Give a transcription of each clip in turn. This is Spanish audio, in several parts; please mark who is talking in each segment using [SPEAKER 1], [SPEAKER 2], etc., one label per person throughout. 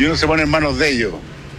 [SPEAKER 1] y uno se pone en manos de ellos.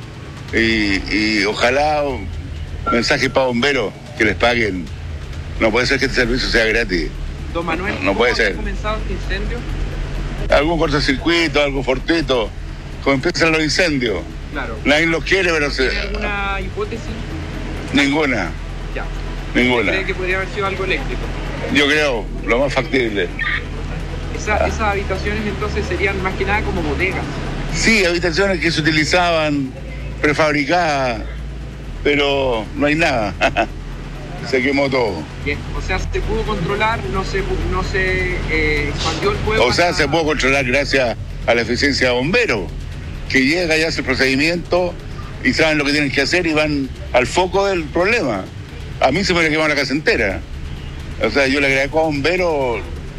[SPEAKER 1] Y ojalá un mensaje para bomberos que les paguen. No puede ser que este servicio sea gratis.
[SPEAKER 2] Don Manuel,
[SPEAKER 1] no puede ser.
[SPEAKER 2] ¿cómo ha comenzado este incendio?
[SPEAKER 1] Algún cortocircuito, algo fortuito, como empiezan los incendios.
[SPEAKER 2] Claro.
[SPEAKER 1] Nadie los quiere, pero
[SPEAKER 2] ¿Tiene alguna hipótesis?
[SPEAKER 1] Ninguna.
[SPEAKER 2] Ya.
[SPEAKER 1] Ninguna.
[SPEAKER 2] ¿Cree que podría haber sido algo eléctrico?
[SPEAKER 1] Yo creo, lo más factible.
[SPEAKER 2] Esas habitaciones entonces serían más que nada como bodegas.
[SPEAKER 1] Sí, habitaciones que se utilizaban, prefabricadas, pero no hay nada. Se quemó todo.
[SPEAKER 2] Bien. O sea, se pudo controlar, no se expandió el fuego.
[SPEAKER 1] O sea, se pudo controlar gracias a la eficiencia de bomberos, que llega y hace el procedimiento y saben lo que tienen que hacer y van al foco del problema. A mí se me quemó la casa entera. O sea, yo le agradezco a bomberos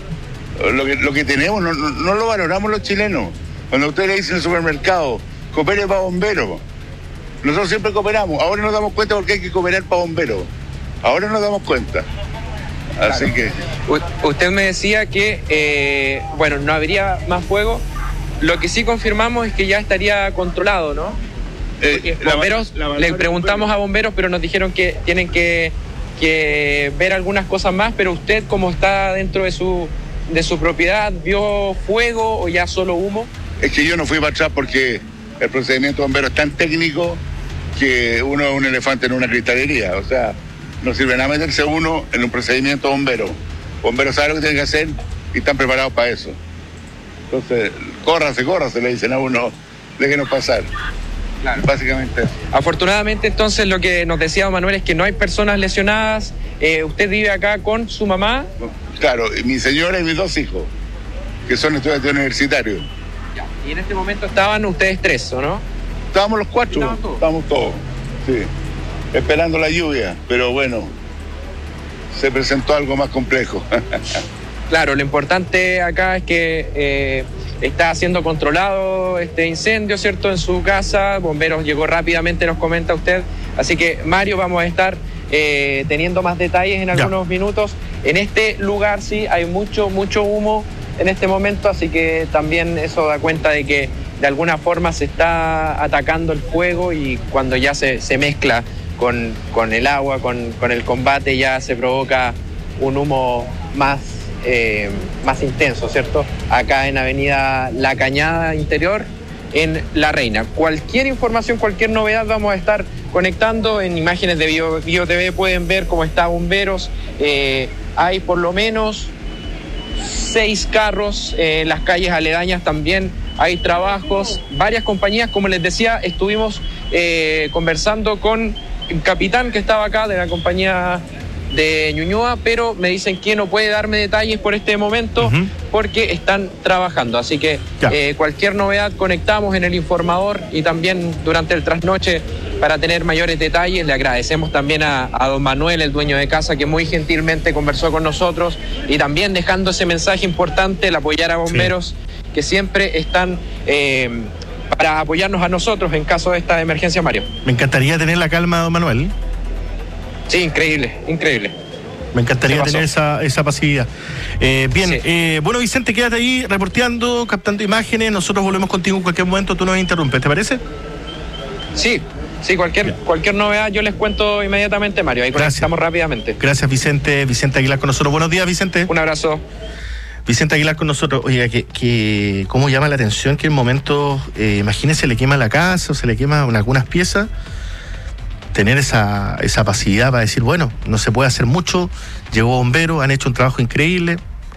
[SPEAKER 1] lo que tenemos, no lo valoramos los chilenos. Cuando ustedes le dicen en el supermercado, coopere para bomberos, nosotros siempre cooperamos. Ahora nos damos cuenta porque hay que cooperar para bomberos. Ahora nos damos cuenta. Así
[SPEAKER 2] claro.
[SPEAKER 1] que...
[SPEAKER 2] Usted me decía que, no habría más fuego. Lo que sí confirmamos es que ya estaría controlado, ¿no? Bomberos, le preguntamos a bomberos, pero nos dijeron que tienen que ver algunas cosas más, pero usted, como está dentro de su propiedad, ¿vio fuego o ya solo humo?
[SPEAKER 1] Es que yo no fui para atrás porque el procedimiento de bomberos es tan técnico que uno es un elefante en una cristalería. O sea, no sirve nada meterse uno en un procedimiento bombero. Bomberos saben lo que tienen que hacer y están preparados para eso. Entonces, córrase, le dicen a uno, déjenos pasar.
[SPEAKER 2] Claro.
[SPEAKER 1] Básicamente eso.
[SPEAKER 2] Afortunadamente, entonces, lo que nos decía Manuel es que no hay personas lesionadas. ¿Usted vive acá con su mamá?
[SPEAKER 1] Claro, mi señora y mis 2 hijos, que son estudiantes universitarios.
[SPEAKER 2] Ya. Y en este momento estaban ustedes 3, ¿o no?
[SPEAKER 1] Estábamos los 4, estábamos todos, sí, esperando la lluvia, pero bueno, se presentó algo más complejo.
[SPEAKER 2] Claro, lo importante acá es que está siendo controlado este incendio, ¿cierto?, en su casa. Bomberos llegó rápidamente, nos comenta usted. Así que, Mario, vamos a estar teniendo más detalles en algunos minutos. En este lugar sí hay mucho humo en este momento, así que también eso da cuenta de que de alguna forma se está atacando el fuego, y cuando ya se mezcla con el agua, con el combate, ya se provoca un humo más intenso, ¿cierto? Acá en Avenida La Cañada Interior, en La Reina. Cualquier información, cualquier novedad vamos a estar conectando. En imágenes de Bio TV pueden ver cómo está bomberos. Hay por lo menos 6 carros en las calles aledañas, también hay trabajos, varias compañías. Como les decía, estuvimos conversando con el capitán que estaba acá de la compañía de Ñuñoa, pero me dicen que no puede darme detalles por este momento porque están trabajando. Así que cualquier novedad conectamos en el informador y también durante el trasnoche para tener mayores detalles. Le agradecemos también a don Manuel, el dueño de casa, que muy gentilmente conversó con nosotros y también dejando ese mensaje importante, el apoyar a bomberos que siempre están para apoyarnos a nosotros en caso de esta emergencia, Mario.
[SPEAKER 3] Me encantaría tener la calma, don Manuel.
[SPEAKER 2] Sí, increíble.
[SPEAKER 3] Me encantaría tener esa pasividad. Bien,
[SPEAKER 2] sí.
[SPEAKER 3] Bueno, Vicente, quédate ahí reporteando, captando imágenes. Nosotros volvemos contigo en cualquier momento, tú nos interrumpes, ¿te parece?
[SPEAKER 2] Sí, cualquier novedad yo les cuento inmediatamente, Mario. Ahí conectamos rápidamente.
[SPEAKER 3] Gracias, Vicente. Vicente Aguilar con nosotros. Buenos días, Vicente.
[SPEAKER 2] Un abrazo.
[SPEAKER 3] Vicente Aguilar con nosotros. Oiga, que cómo llama la atención que en momentos, imagínese, le quema la casa o se le queman algunas piezas. Tener esa pasividad para decir, bueno, no se puede hacer mucho, llegó bombero, han hecho un trabajo increíble.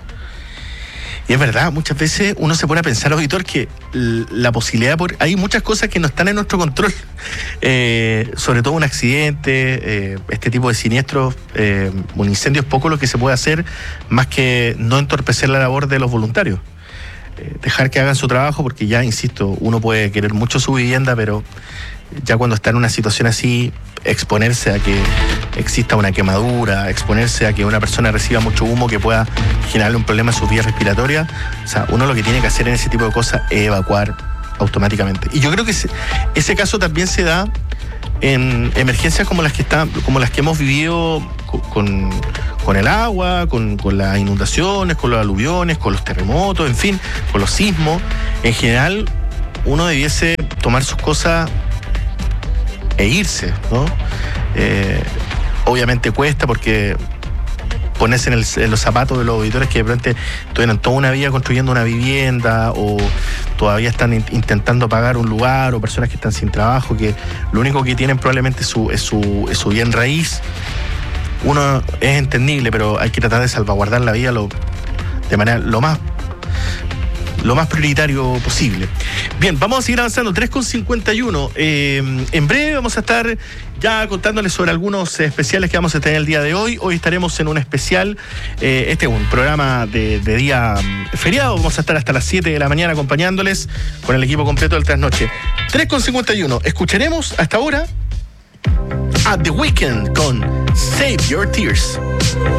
[SPEAKER 3] Y es verdad, muchas veces uno se pone a pensar, auditor, que la posibilidad, hay muchas cosas que no están en nuestro control, sobre todo un accidente, este tipo de siniestros, un incendio es poco lo que se puede hacer, más que no entorpecer la labor de los voluntarios. Dejar que hagan su trabajo, porque ya, insisto, uno puede querer mucho su vivienda, pero ya cuando está en una situación así, exponerse a que exista una quemadura, exponerse a que una persona reciba mucho humo que pueda generarle un problema en sus vías respiratorias, o sea, uno lo que tiene que hacer en ese tipo de cosas es evacuar automáticamente. Y yo creo que ese caso también se da en emergencias como las que hemos vivido con el agua, con las inundaciones, con los aluviones, con los terremotos, en fin, con los sismos. En general, uno debiese tomar sus cosas e irse, ¿no? Obviamente cuesta porque ponerse en los zapatos de los auditores que de pronto tuvieron toda una vida construyendo una vivienda o todavía están intentando pagar un lugar, o personas que están sin trabajo, que lo único que tienen probablemente es su bien raíz. Uno es entendible, pero hay que tratar de salvaguardar la vida de manera lo más prioritario posible. Bien, vamos a seguir avanzando. 3:51. En breve vamos a estar ya contándoles sobre algunos especiales que vamos a tener el día de hoy. Hoy estaremos en un especial, este es un programa de día feriado. Vamos a estar hasta las 7 de la mañana acompañándoles con el equipo completo del Trasnoche. 3:51. Escucharemos hasta ahora a The Weeknd con Save Your Tears.